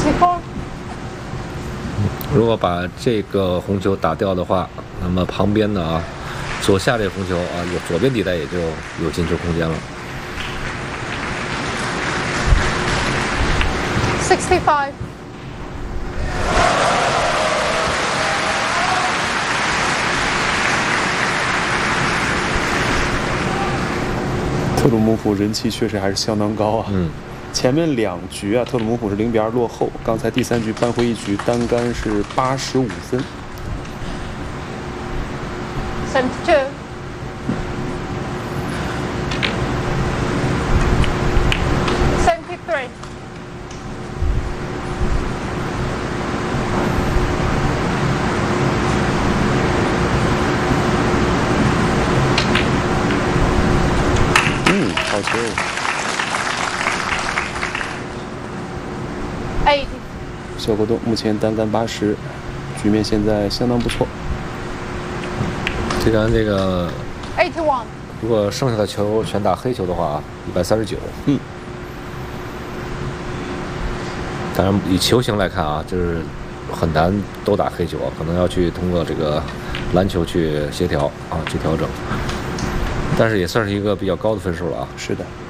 64。 如果把这个红球打掉的话，那么旁边的啊，左下这个红球啊，有左边底袋也就有进球空间了。 65。 特鲁姆普人气确实还是相当高啊。前面2局啊，特鲁姆普是0-2落后，刚才第3局扳回1局，单杆是85分。 72。73。 好球。 80。 小果冻目前单杆80，局面现在相当不错。 既然这个 81。 如果剩下的球全打黑球的话，139。当然以球型来看啊，就是很难都打黑球啊，可能要去通过这个篮球去协调啊，去调整。但是也算是一个比较高的分数了啊。 是的。